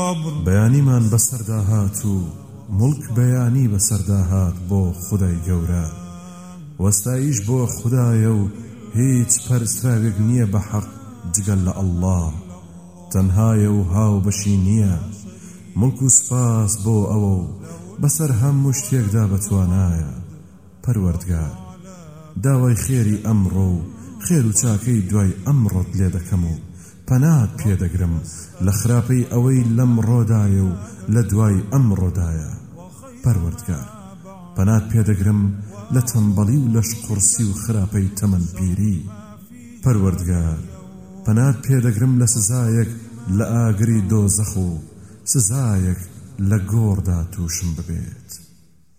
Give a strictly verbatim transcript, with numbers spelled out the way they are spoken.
بەیانیمان بەسەردا هات و مڵک بەیانی بەسەردا هات بۆ خودای گەورە وەستایش بۆ خودایە و هیچ پەرستراوێک نییە بە حەق جگەل لە ئەڵڵا تەنهایە و هاو بەشی نییە مڵک و سپاس بۆ ئەوە و بەسەر هەموو شتێکدا بەتوانایە پەروەردگار داوای خێری ئەمڕۆ و خێر و چاکەی دوای ئەمڕۆت لێ دەکەم و پەنات پێدەگرم لە خراپەی ئەوەی لەمڕۆدایە و لە دوای ئەمڕۆدایە پەروەردگار پەنات پێدەگرم لە تەمبەڵی و لە شقورسی و خراپەی تەمەنپیری پەروەردگار پەنات پێدەگرم لە سزایەک لە ئاگری دۆزەخ و سزایەک لە گۆڕدا تووشم ببێت